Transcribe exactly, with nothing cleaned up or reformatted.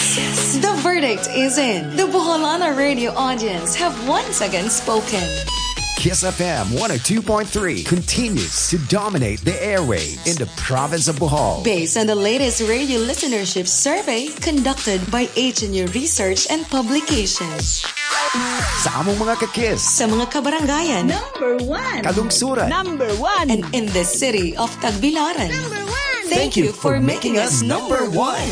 The verdict is in. The Boholana radio audience have once again spoken. Kiss F M one oh two point three continues to dominate the airwaves in the province of Bohol. Based on the latest radio listenership survey conducted by H N U Research and Publications. Sa among mga kakis. Sa mga kabarangayan. Number one. Kalungsuran. Number one. And in the city of Tagbilaran. Number one. Thank you for making us number one.